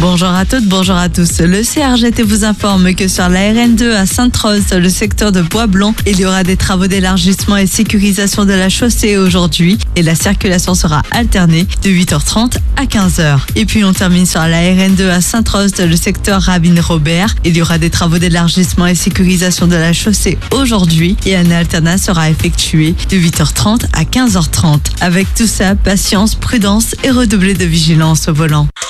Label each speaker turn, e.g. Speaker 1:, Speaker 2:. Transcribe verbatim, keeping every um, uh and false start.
Speaker 1: Bonjour à toutes, bonjour à tous. Le C R G T vous informe que sur la R N deux à Sainte-Rose, le secteur de Bois-Blanc, il y aura des travaux d'élargissement et sécurisation de la chaussée aujourd'hui et la circulation sera alternée de huit heures trente à quinze heures. Et puis on termine sur la R N deux à Sainte-Rose, le secteur Rabine-Robert. Il y aura des travaux d'élargissement et sécurisation de la chaussée aujourd'hui et un alternat sera effectué de huit heures trente à quinze heures trente. Avec tout ça, patience, prudence et redoubler de vigilance au volant.